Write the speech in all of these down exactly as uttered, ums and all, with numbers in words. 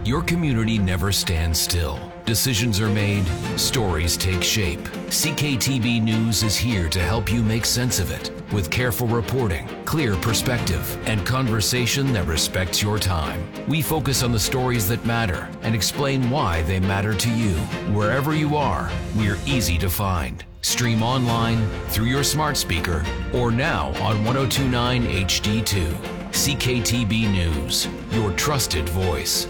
Your community never stands still. Decisions are made, stories take shape. C K T B News is here to help you make sense of it with careful reporting, clear perspective, and conversation that respects your time. We focus on the stories that matter and explain why they matter to you. Wherever you are, we're easy to find. Stream online, through your smart speaker, or now on ten twenty-nine H D two. C K T B News, your trusted voice.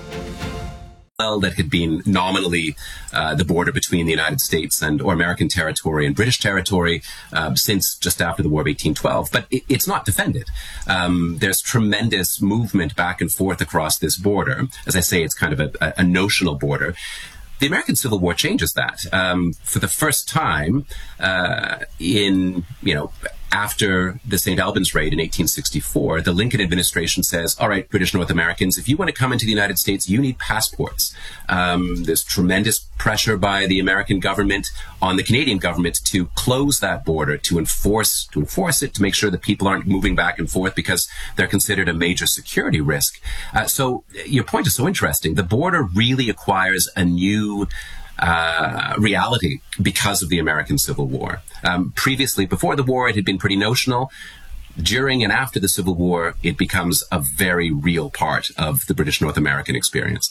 That had been nominally uh, the border between the United States and or American territory and British territory uh, since just after the War of eighteen twelve, but it, it's not defended. Um, there's tremendous movement back and forth across this border. As I say, it's kind of a, a notional border. The American Civil War changes that. Um, for the first time uh, in, you know, after the Saint Albans raid in eighteen sixty-four, the Lincoln administration says, all right, British North Americans, if you want to come into the United States, you need passports. Um, there's tremendous pressure by the American government on the Canadian government to close that border, to enforce, to enforce it, to make sure that people aren't moving back and forth because they're considered a major security risk. Uh, so your point is so interesting. The border really acquires a new Uh, reality because of the American Civil War. Um, previously, before the war, it had been pretty notional. During and after the Civil War, it becomes a very real part of the British North American experience.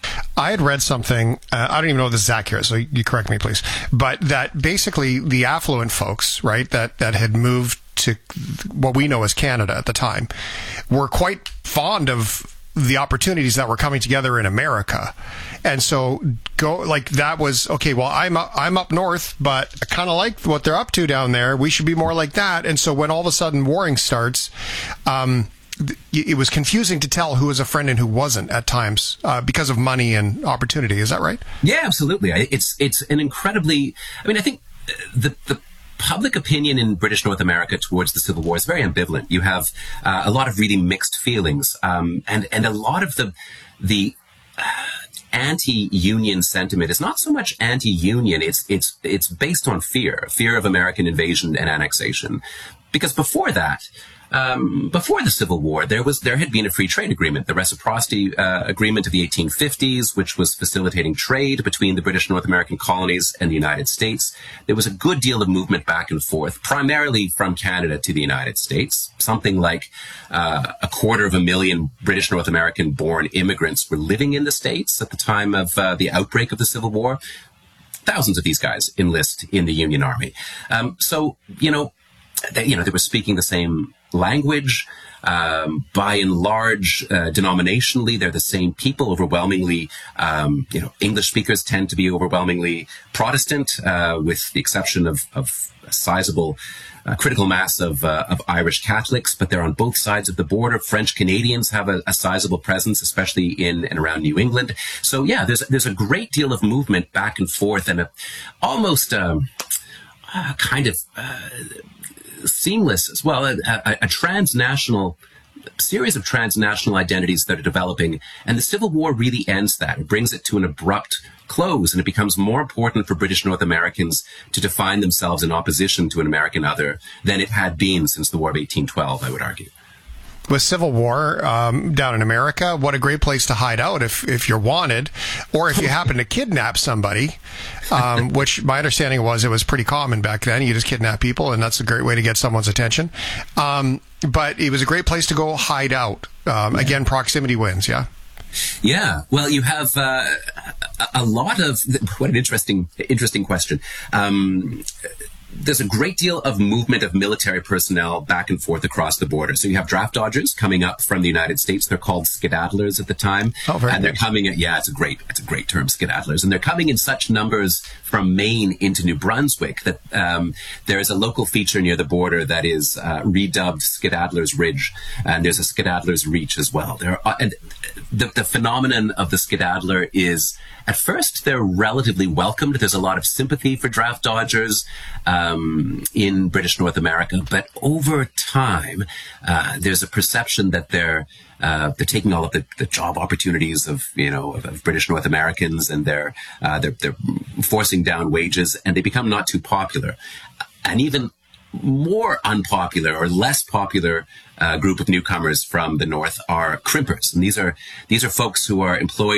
I had read something, uh, I don't even know if this is accurate, so you correct me, please, but that basically the affluent folks, right, that, that had moved to what we know as Canada at the time, were quite fond of the opportunities that were coming together in America. And so go like that was, okay, well, I'm up, I'm up north, but I kind of like what they're up to down there. We should be more like that. And so when all of a sudden warring starts, um, it was confusing to tell who was a friend and who wasn't at times uh, because of money and opportunity. Is that right? Yeah, absolutely. It's, it's an incredibly, I mean, I think the, the, public opinion in British North America towards the Civil War is very ambivalent. You have uh, a lot of really mixed feelings, um, and and a lot of the the uh, anti-union sentiment is not so much anti-union. It's it's it's based on fear, fear of American invasion and annexation, because before that. Um, before the Civil War, there was there had been a free trade agreement, the Reciprocity uh, Agreement of the eighteen fifties, which was facilitating trade between the British North American colonies and the United States. There was a good deal of movement back and forth, primarily from Canada to the United States. Something like uh, a quarter of a million British North American-born immigrants were living in the States at the time of uh, the outbreak of the Civil War. Thousands of these guys enlist in the Union Army. Um, so, you know, they, you know, they were speaking the same language. Um, by and large, uh, denominationally, they're the same people. Overwhelmingly, um, you know, English speakers tend to be overwhelmingly Protestant, uh, with the exception of, of a sizable uh, critical mass of, uh, of Irish Catholics. But they're on both sides of the border. French Canadians have a, a sizable presence, especially in and around New England. So yeah, there's there's a great deal of movement back and forth, and a, almost um, uh, kind of. Uh, seamless as well, a, a, a transnational series of transnational identities that are developing, and the Civil War really ends that. It brings it to an abrupt close, and it becomes more important for British North Americans to define themselves in opposition to an American other than it had been since the War of eighteen twelve, I would argue. With Civil War um, down in America, what a great place to hide out if, if you're wanted, or if you happen to kidnap somebody, um, which my understanding was it was pretty common back then. You just kidnap people, and that's a great way to get someone's attention. Um, but it was a great place to go hide out. Um, again, proximity wins, yeah? Yeah. Well, you have uh, a lot of... What an interesting, interesting question. Um There's a great deal of movement of military personnel back and forth across the border. So you have draft dodgers coming up from the United States. They're called skedaddlers at the time. Oh, very and they're good. coming, yeah, it's a great, it's a great term, skedaddlers. And they're coming in such numbers from Maine into New Brunswick that um, there is a local feature near the border that is uh, redubbed Skedaddler's Ridge. And there's a Skedaddler's Reach as well. There are, and the, the phenomenon of the skedaddler is, at first, they're relatively welcomed. There's a lot of sympathy for draft dodgers um, in British North America. But over time, uh, there's a perception that they're uh, they're taking all of the, the job opportunities of you know of, of British North Americans, and they're, uh, they're they're forcing down wages, and they become not too popular. And even more unpopular or less popular uh, group of newcomers from the north are crimpers, and these are these are folks who are employed